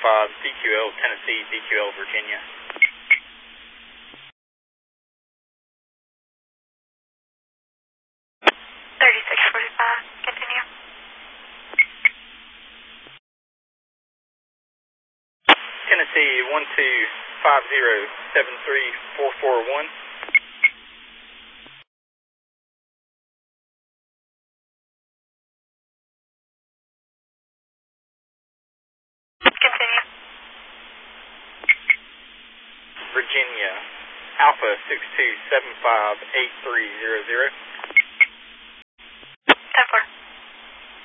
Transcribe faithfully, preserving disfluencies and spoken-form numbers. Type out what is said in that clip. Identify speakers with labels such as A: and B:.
A: five C Q L Tennessee, C Q L Virginia.
B: thirty-six forty-five, continue.
A: Tennessee one two five zero seven three four four one.
B: Continue.
A: Virginia Alpha six two seven five eight three zero zero.
B: ten four.